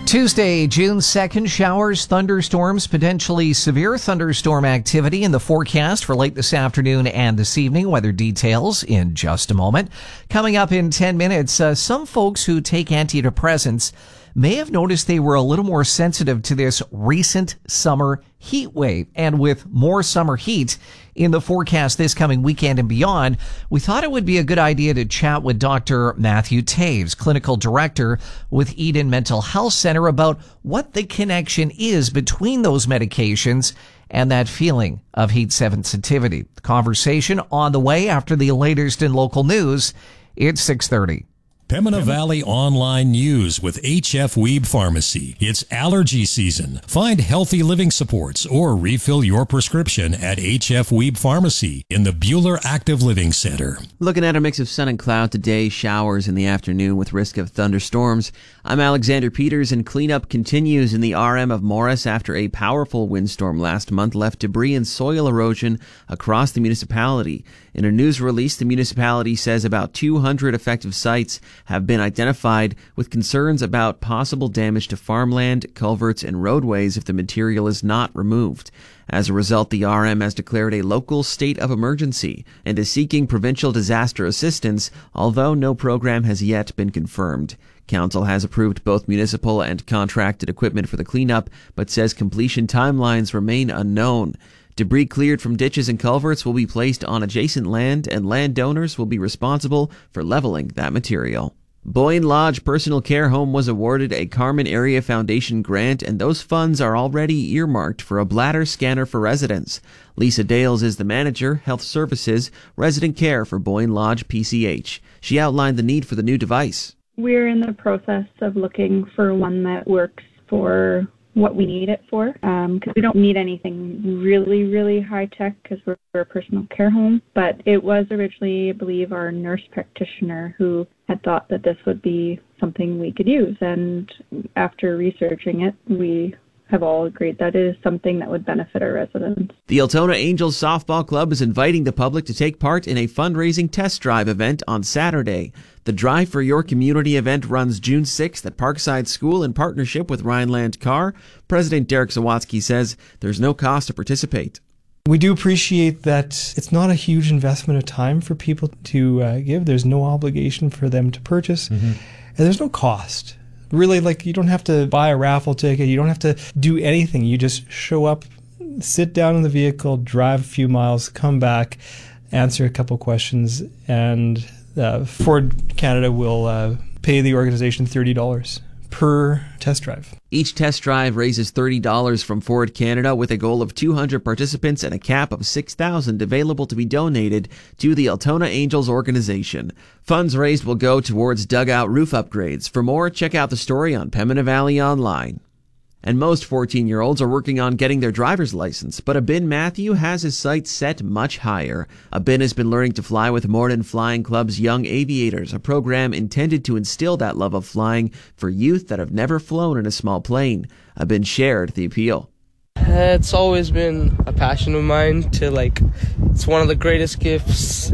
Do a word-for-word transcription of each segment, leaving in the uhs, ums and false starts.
Tuesday, June second, showers, thunderstorms, potentially severe thunderstorm activity in the forecast for late this afternoon and this evening. Weather details in just a moment. Coming up in ten minutes, uh, some folks who take antidepressants may have noticed they were a little more sensitive to this recent summer heat wave. And with more summer heat in the forecast this coming weekend and beyond, we thought it would be a good idea to chat with Doctor Matthew Taves, clinical director with Eden Mental Health Center, about what the connection is between those medications and that feeling of heat sensitivity. The conversation on the way after the latest in local news. It's six thirty. Pembina Valley Online News with H F Weeb Pharmacy. It's allergy season. Find healthy living supports or refill your prescription at H F Weeb Pharmacy in the Bueller Active Living Center. Looking at a mix of sun and cloud today, showers in the afternoon with risk of thunderstorms. I'm Alexander Peters, and cleanup continues in the R M of Morris after a powerful windstorm last month left debris and soil erosion across the municipality. In a news release, the municipality says about two hundred affected sites have been identified, with concerns about possible damage to farmland, culverts, and roadways if the material is not removed. As a result, the R M has declared a local state of emergency and is seeking provincial disaster assistance, although no program has yet been confirmed. Council has approved both municipal and contracted equipment for the cleanup, but says completion timelines remain unknown. Debris cleared from ditches and culverts will be placed on adjacent land, and landowners will be responsible for leveling that material. Boyne Lodge Personal Care Home was awarded a Carmen Area Foundation grant, and those funds are already earmarked for a bladder scanner for residents. Lisa Dales is the manager, Health Services, Resident Care for Boyne Lodge P C H. She outlined the need for the new device. We're in the process of looking for one that works for what we need it for, because um, we don't need anything really, really high-tech because we're, we're a personal care home. But it was originally, I believe, our nurse practitioner who had thought that this would be something we could use. And after researching it, we have all agreed that it is something that would benefit our residents. The Altona Angels Softball Club is inviting the public to take part in a fundraising test drive event on Saturday. The Drive for Your Community event runs June sixth at Parkside School in partnership with Rhineland Car. President Derek Zawatsky says there's no cost to participate. We do appreciate that it's not a huge investment of time for people to uh, give. There's no obligation for them to purchase, mm-hmm. and there's no cost. Really, like, you don't have to buy a raffle ticket. You don't have to do anything. You just show up, sit down in the vehicle, drive a few miles, come back, answer a couple questions, and uh, Ford Canada will uh, pay the organization thirty dollars per test drive. Each test drive raises thirty dollars from Ford Canada, with a goal of two hundred participants and a cap of six thousand available to be donated to the Altona Angels organization. Funds raised will go towards dugout roof upgrades. For more, check out the story on Pembina Valley Online. And most fourteen-year-olds are working on getting their driver's license, but Abin Matthew has his sights set much higher. Abin has been learning to fly with Morden Flying Club's Young Aviators, a program intended to instill that love of flying for youth that have never flown in a small plane. Abin shared the appeal. It's always been a passion of mine to, like, it's one of the greatest gifts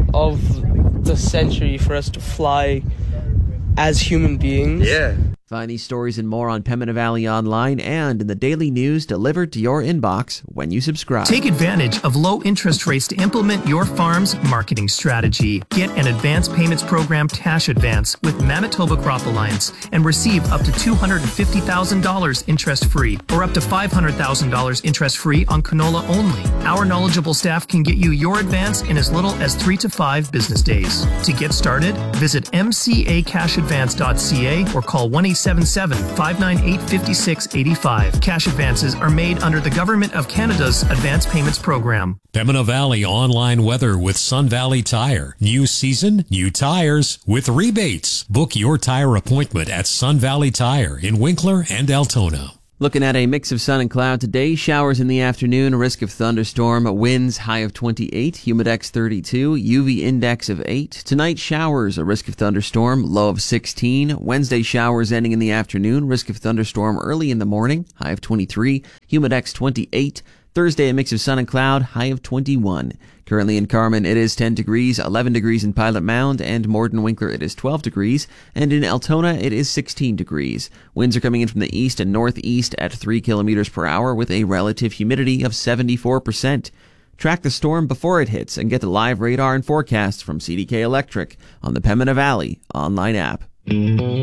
of the century for us to fly as human beings. Yeah. Find these stories and more on Pembina Valley Online and in the daily news delivered to your inbox when you subscribe. Take advantage of low interest rates to implement your farm's marketing strategy. Get an advance payments program cash advance with Manitoba Crop Alliance and receive up to two hundred fifty thousand dollars interest-free or up to five hundred thousand dollars interest-free on canola only. Our knowledgeable staff can get you your advance in as little as three to five business days. To get started, visit m c a cash advance dot c a or call one eight seven seven, five nine eight, five six eight five. Cash advances are made under the Government of Canada's Advance Payments Program. Pembina Valley Online Weather with Sun Valley Tire. New season, new tires with rebates. Book your tire appointment at Sun Valley Tire in Winkler and Altona. Looking at a mix of sun and cloud today, showers in the afternoon, risk of thunderstorm, winds high of twenty-eight, humidex thirty-two, U V index of eight. Tonight, showers, a risk of thunderstorm, low of sixteen. Wednesday, showers ending in the afternoon, risk of thunderstorm early in the morning, high of twenty-three, humidex twenty-eight. Thursday, a mix of sun and cloud, high of twenty-one. Currently in Carmen, it is ten degrees, eleven degrees in Pilot Mound, and Morden Winkler, it is twelve degrees, and in Altona, it is sixteen degrees. Winds are coming in from the east and northeast at three kilometers per hour with a relative humidity of seventy-four percent. Track the storm before it hits and get the live radar and forecasts from C D K Electric on the Pembina Valley online app.